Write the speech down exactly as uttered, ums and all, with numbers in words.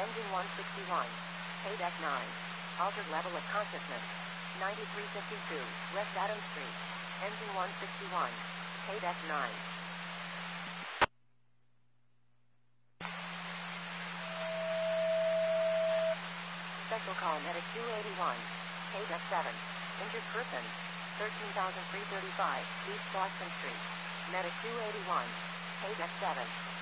Engine one sixty-one. Paydeck nine. Altered level of consciousness. ninety-three fifty-two, West Adams Street. Engine one sixty-one. Paydeck nine. Special call Medic two eighty-one. Paydeck seven. Injured person. thirteen thousand three hundred thirty-five, East Boston Street. Medic two eighty-one. Paydeck seven.